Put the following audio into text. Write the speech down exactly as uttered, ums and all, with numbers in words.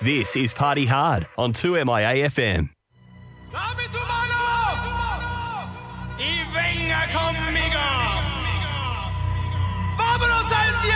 This is Party Hard on two M I A F M. Dame tu mano y venga conmigo.